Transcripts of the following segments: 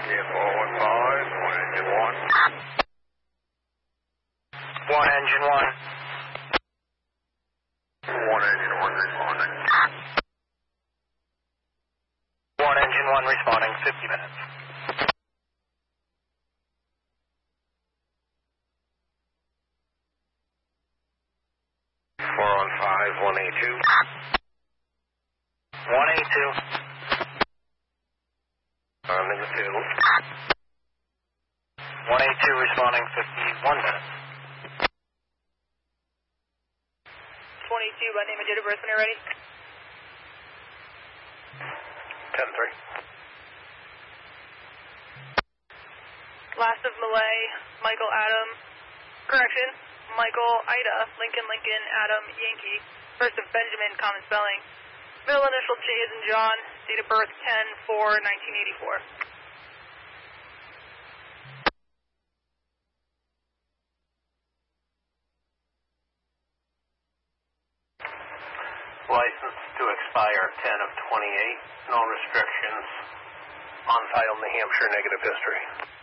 Yeah, 415, 1 engine 1. 1 engine 1. 1 engine 1 responding. 1 engine 1 responding, 50 minutes. Four on 5, 1A2. 1A2. I'm in the field. 1A2 responding, 51 minutes. 22 by name and date of birth when you're ready. 10-3. Last of Malay, Michael Adam, correction, Michael Ida, Lincoln Lincoln Adam Yankee, first of Benjamin, common spelling. Middle initial J as in John, date of birth 10/4/1984. License to expire 10/28. No restrictions. On file, New Hampshire, negative history.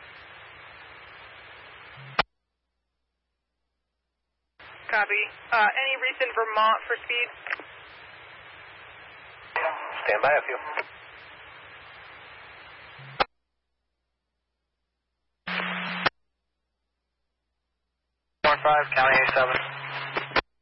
Copy. Any recent Vermont for speed? Stand by a few. 4-5, county A7.